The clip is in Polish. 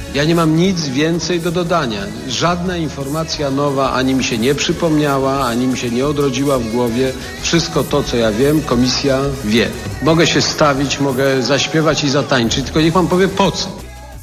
Ja nie mam nic więcej do dodania. Żadna informacja nowa ani mi się nie przypomniała, ani mi się nie odrodziła w głowie. Wszystko to, co ja wiem, komisja wie. Mogę się stawić, mogę zaśpiewać i zatańczyć, tylko niech pan powie po co.